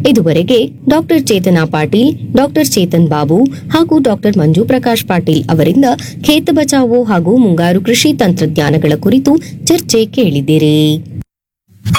ಇದುವರೆಗೆ doctor Chetana Patil, doctor Chetan Babu ಹಾಗೂ doctor ಮಂಜು ಪ್ರಕಾಶ್ ಪಾಟೀಲ್ ಅವರಿಂದ ಖೇತ ಬಚಾವೋ ಹಾಗೂ ಮುಂಗಾರು ಕೃಷಿ ತಂತ್ರಜ್ಞಾನಗಳ ಕುರಿತು ಚರ್ಚೆ ಕೇಳಿದಿರಿ.